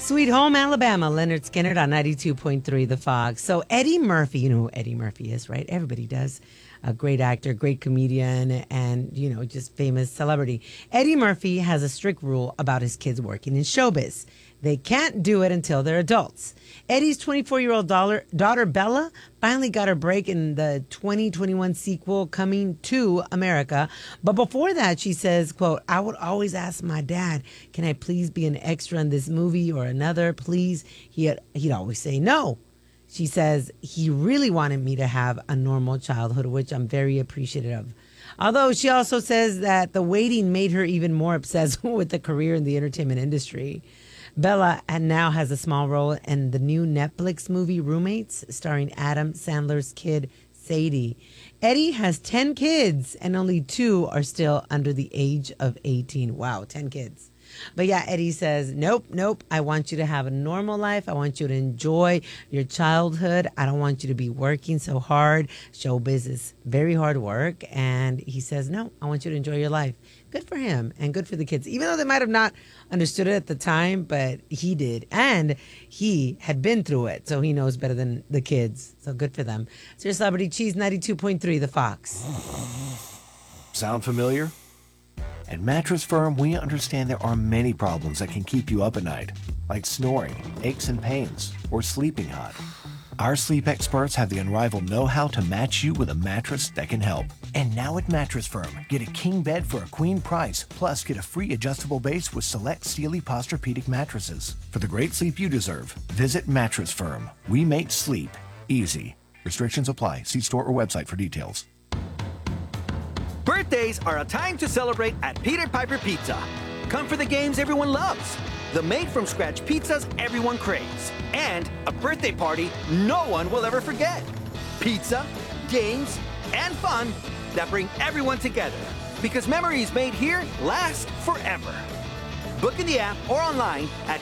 Sweet Home Alabama, Leonard Skinner on 92.3 The Fox. So Eddie Murphy, you know who Eddie Murphy is, right? Everybody does. A great actor, great comedian, and, just famous celebrity. Eddie Murphy has a strict rule about his kids working in showbiz. They can't do it until they're adults. Eddie's 24-year-old daughter, Bella, finally got her break in the 2021 sequel, Coming to America. But before that, she says, quote, I would always ask my dad, can I please be an extra in this movie or another, please? He'd always say no. She says he really wanted me to have a normal childhood, which I'm very appreciative of. Although she also says that the waiting made her even more obsessed with the career in the entertainment industry. Bella now has a small role in the new Netflix movie Roommates, starring Adam Sandler's kid, Sadie. Eddie has 10 kids, and only 2 are still under the age of 18. Wow, 10 kids. But yeah, Eddie says, nope. I want you to have a normal life. I want you to enjoy your childhood. I don't want you to be working so hard. Showbiz is very hard work. And he says, no, I want you to enjoy your life. Good for him and good for the kids, even though they might have not understood it at the time, but he did. And he had been through it, so he knows better than the kids. So good for them. It's your Celebrity Cheese 92.3, The Fox. Sound familiar? At Mattress Firm, we understand there are many problems that can keep you up at night, like snoring, aches and pains, or sleeping hot. Our sleep experts have the unrivaled know-how to match you with a mattress that can help. And now at Mattress Firm, get a king bed for a queen price, plus get a free adjustable base with select Sealy Posturepedic mattresses. For the great sleep you deserve, visit Mattress Firm. We make sleep easy. Restrictions apply. See store or website for details. Birthdays are a time to celebrate at Peter Piper Pizza. Come for the games everyone loves, the made-from-scratch pizzas everyone craves, and a birthday party no one will ever forget. Pizza, games, and fun that bring everyone together, because memories made here last forever. Book in the app or online at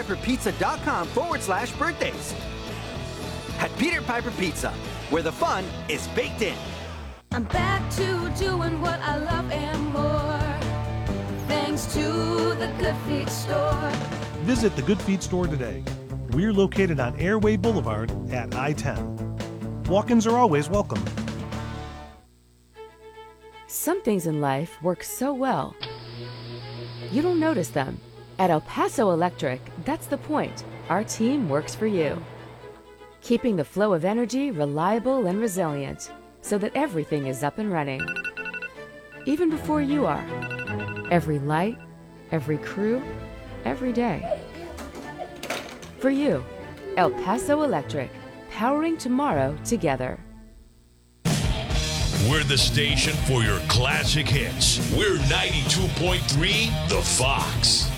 peterpiperpizza.com/birthdays. At Peter Piper Pizza, where the fun is baked in. I'm back to doing what I love and more, thanks to the Good Feet store. Visit the Good Feet store today. We're located on Airway Boulevard at I-10. Walk-ins are always welcome. Some things in life work so well, you don't notice them. At El Paso Electric, that's the point. Our team works for you, keeping the flow of energy reliable and resilient, so that everything is up and running, even before you are. Every light, every crew, every day. For you, El Paso Electric, powering tomorrow together. We're the station for your classic hits. We're 92.3 The Fox.